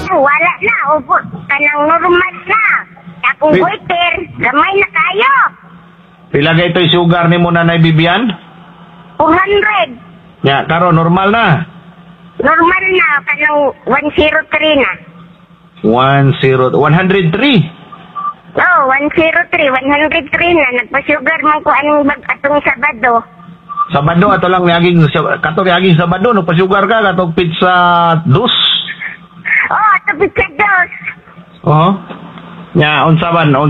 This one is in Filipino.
wala na. Upo, kanang normal na. Akong goiter, gamay na kayo. Pila ga ito'y sugar ni mo, Nanay Bibian? 200. Ya, karo, normal na. Normal na, kanang 103 na. 103. Oh, 103 na. Nagpa-sugar man ko anong atong Sabado. Sabado, ato lang niaging, kato niaging Sabado, no, pa-sugar ka, katong pizza dos. Oh, ato pizza dos. Oo. Ya, unsa man,